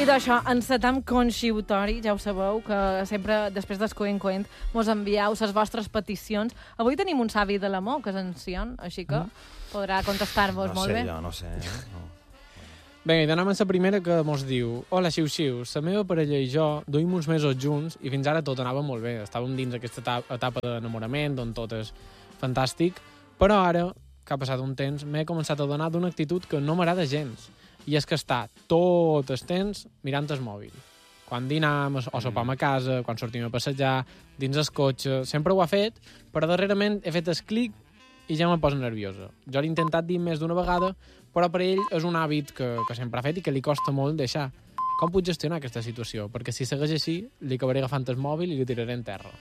I d'això, encetam conxiutori, ja ho sabeu, que sempre, després del Coent mos envieu les vostres peticions. Avui tenim un savi de l'amor, que és ancian, així que podrà contestar-vos molt bé. No sé. Vinga, i d'anem amb la primera que mos diu: hola, xiu-xiu, la meva parella i jo duim uns mesos junts i fins ara tot anava molt bé. Estàvem dins aquesta etapa d'enamorament, on tot és fantàstic, però ara, que ha passat un temps, m'he començat a donar d'una actitud que no m'agrada gens. I és que està tot el temps mirant el mòbil. Quan dinam o sopam a casa, quan sortim a passejar, dins el cotxe, sempre ho ha fet, però darrerament he fet el clic i ja me posa nerviosa. Jo l'he intentat dir més d'una vegada, però per ell és un hàbit que sempre ha fet i que li costa molt deixar. Com puc gestionar aquesta situació? Perquè si segueix així, li acabaré agafant el mòbil i li tiraré en terra.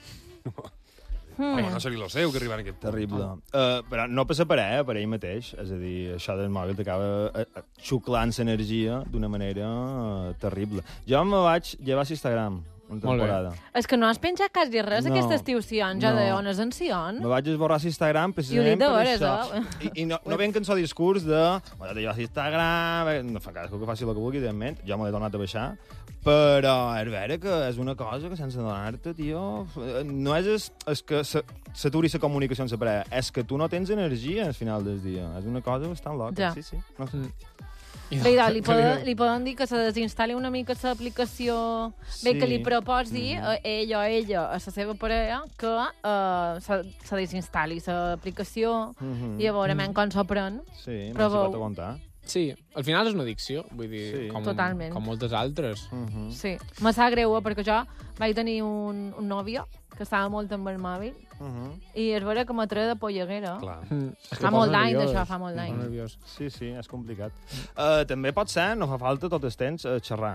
Home, no seria el seu que arribar a aquest punt. Terrible. Però no passa per ell mateix. És a dir, això del mòbil t'acaba xuclant l'energia d'una manera terrible. Jo me vaig llevar a Instagram una temporada. És que no has penjat quasi res aquest estiu, Sion, ja d'on és en Sion. Me vaig esborrar a Instagram precisament per això. I no ben cansó discurs de te llevas a Instagram, no fa cadascú que faci el que vulgui, evidentment, jo me l'he tornat a baixar, però és vera que és una cosa que sense adonar-te, tio, no és que s'aturi la comunicació amb la parella, és que tu no tens energia al final del dia. És una cosa bastant loca. Sí. No sé. Bé, li poden dir que se desinstal·li una mica l'aplicació, bé, que li proposi a ell o ella, a la seva parella, que se desinstal·li l'aplicació i a veure com s'ho pren. Sí, no s'hi pot aguantar. Sí, al final és una addicció, vull dir, com moltes altres. Sí, me sap greu, perquè jo vaig tenir un nòvio que estava molt amb el mòbil i és vera que m'atreia de polleguera. Fa molt d'any d'això, fa molt d'any. Sí, és complicat. També pot ser, no fa falta tot el temps xerrar.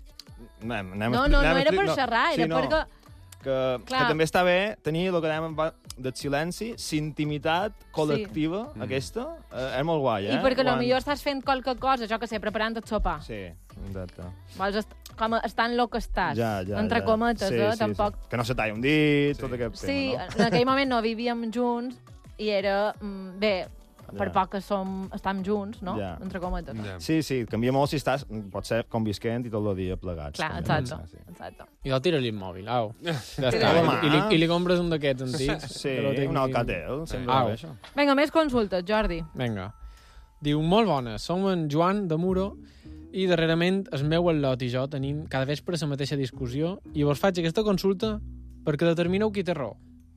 No era per xerrar, era perquè... Que també està bé tenir el que dèiem del silenci, l'intimitat col·lectiva, aquesta, és molt guai, I perquè potser estàs fent qualque cosa, jo que sé, preparant el sopar. Sí, exacte. Vols com estar en lo que estàs, entre cometes, tampoc... Que no se talla un dit, tot aquest tema, no? Sí, en aquell moment no vivíem junts i era, bé, per poc que estem junts, no? Entre cometes. Sí, canvia molt si estàs, potser convisquent i tot el dia plegats. Clar, exacte. I no tira-li el mòbil, au. I li compres un d'aquests antics. Sí, un Alcatel. Vinga, més consultes, Jordi. Vinga. Diu, molt bona, som en Joan de Muro i darrerament el meu al·lot i jo tenim cada vespre la mateixa discussió i vos faig aquesta consulta perquè determineu qui té raó.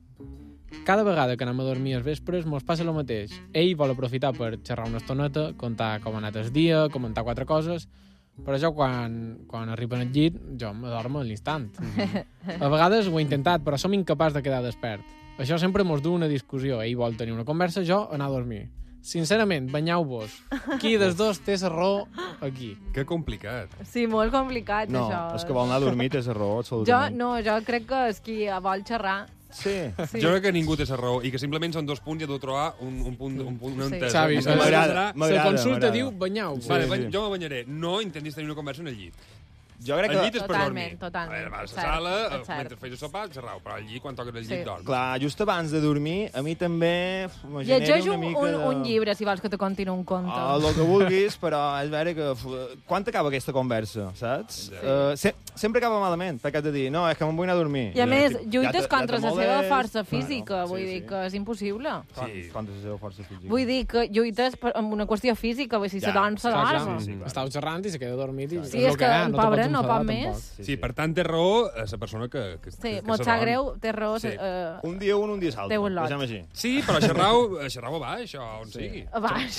Cada vegada que anem a dormir als vespres mos passa el mateix. Ell vol aprofitar per xerrar una estoneta, contar com ha anat el dia, comentar 4 coses, però jo quan arriben al llit, jo m'adormo a l'instant. A vegades ho he intentat, però som incapaç de quedar despert. Això sempre mos du una discussió. Ell vol tenir una conversa, jo anar a dormir. Sincerament, banyeu-vos. Qui dels dos té la raó aquí? Que complicat. Sí, molt complicat, això. No, és que vol anar a dormir té la raó, absolutament. Jo crec que és qui vol xerrar. Sí. Jo crec que ningú té la raó i que simplement són 2 punts i ha de trobar un punt entès. Xavi, la consulta diu banyau. Vale, jo me banyaré. No intentis tenir una conversa en el llit. Jo crec que... El llit és per dormir. Totalment. A la sala, mentre fes el sopar, xerrau, però al llit, quan toques el llit, dorms. Clar, just abans de dormir, a mi també me genera llegeix una mica de... un llibre, si vols que te contin un conte. El que vulguis, però és vera que... Quan acaba aquesta conversa, saps? Sempre acaba malament, perquè has de dir, no, és que me'n vull anar a dormir. I a més, lluites contra la seva força física, vull dir que és impossible. Sí, contra la seva força física. Vull dir que lluites amb una qüestió física, vull dir, si se dorm, se dorm. Estàu xerrant i se queda dormit. Sí, és que el pobre no pot més. Sí, per tant, té raó la persona que sí, mos sap greu, té raó. Un dia un dia l'altre, deixem així. Sí, però xerrau a baix, on sigui. A baix.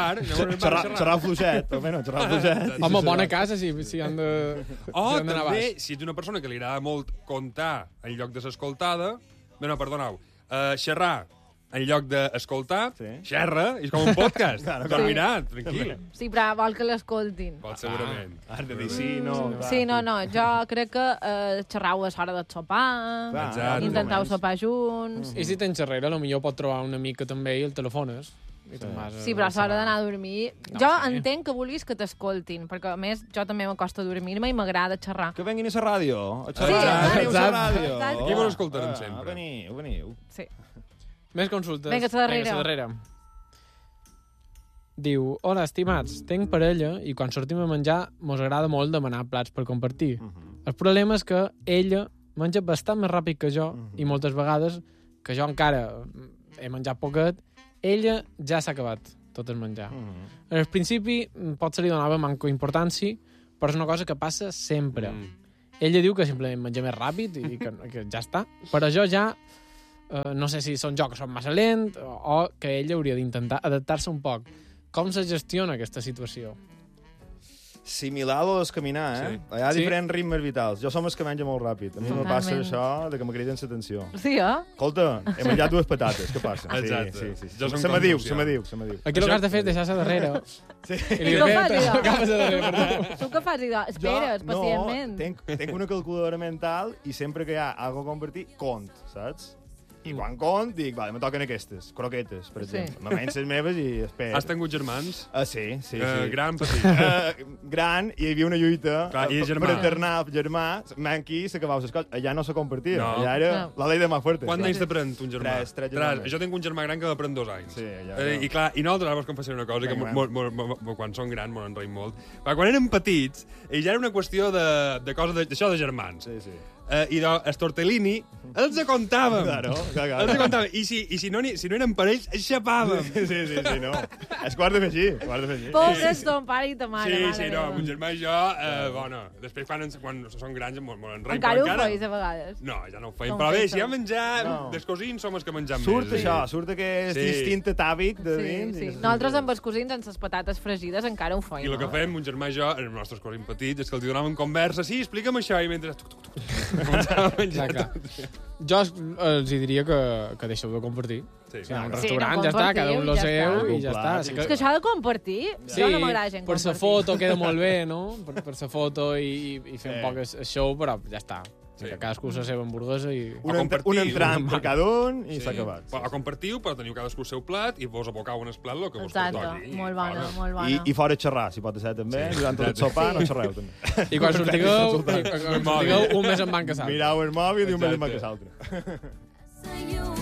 Xerrau fluixet, almenys, xerrau fluixet. Home, bona casa, si han de... També, si ets una persona que li agrada molt contar en lloc de s'escoltada... No, perdoneu. Xerrar en lloc d'escoltar, xerra, és com un podcast. Terminat, tranquil. Sí, però vol que l'escoltin. Pot, segurament. Has de dir sí, no. Sí, no, jo crec que xerrau a l'hora de sopar, intentau sopar junts... I si tens xerrera, potser pot trobar un amic que també i el telefones. Sí, però a l'hora d'anar a dormir... Jo entenc que vulguis que t'escoltin, perquè a més jo també m'acosta a dormir-me i m'agrada xerrar. Que venguin a la ràdio. Sí, exacte. Aquí vos escoltarem sempre. Veniu. Sí. Més consultes. Vinga, la darrera. diu, hola, estimats, tenc parella i quan sortim a menjar mos agrada molt demanar plats per compartir. El problema és que ella menja bastant més ràpid que jo i moltes vegades, que jo encara he menjat poquet, ella ja s'ha acabat tot el menjar. Al principi pot se li donava manco importància, però és una cosa que passa sempre. Ella diu que simplement menja més ràpid i que ja està, però jo ja no sé si són jo que som massa lent o que ella hauria d'intentar adaptar-se un poc. Com se gestiona aquesta situació? Similar a lo de caminar, eh? Hi ha diferents ritmes vitals. Jo som el que menja molt ràpid. A mi me passa això de que me criden l'atenció. Sí, eh? Escolta, he menjat 2 patates, què passa? Exacte. Sí. Se me diu. Aquí el que has de fer és deixar-se darrere. Sí. I què fas, idò? Tu què fas, idò? Esperes, pacientment. Tenc una calculadora mental i sempre que hi ha alguna a compartir, cont, saps? I quan cont, dic, vale, me toquen aquestes, croquetes, per exemple. Me menys les meves i espero. Has tingut germans? Sí. Gran, petit? Gran, i hi havia una lluita per alternar el germà. Manqui s'acabava les coses. Allà no se compartia. Allà era la llei de mà fuerte. Quants anys t'aprèn un germà? 3 germans. Jo tinc un germà gran que m'aprèn 2 anys. Sí, I clar, i nosaltres, ara vos confessaré una cosa, que quan són grans m'ho enreim molt. Quan érem petits, ja era una qüestió d'això de germans. Sí. I els tortellini els comptàvem. Claro. Els comptàvem. I si no eren parells, els xapàvem. Sí, no. És quart de fer així. Pobres ton pare i ta mare. Sí, no, un germà i jo, bueno, després quan són grans m'ho enreim. Encara ho feis a vegades? No, ja no ho feim. Però bé, si hi ha menjar, dels cosins som els que menjam més. Surt aquest instint atàvic de dins. Sí. Nosaltres amb els cosins, amb les patates fregides, encara ho feim. I el que fem, un germà i jo, els nostres cosins petits, és que els donàvem conversa. Sí, explica'm això, i mentre... Jo els diria que deixeu de compartir. Si hi ha un restaurant, ja està, cada un lo seu i ja està. És que això ha de compartir, això no m'agrada gent compartir. Per la foto queda molt bé, no? Per la foto i fer un poc el show, però ja està. Que cadascú la seva hamburguesa i... Un entrant per cada un i s'ha acabat. O compartiu, però teniu cadascú el seu plat i vos abocau en el plat el que vos pertoqui. Exacte, molt bona. I fora xerrar, si pot ser també. Durant tot el sopar no xerreu també. I quan sortigueu un mes en banca s'altre. Mirau el mòbil i un mes en banca s'altre.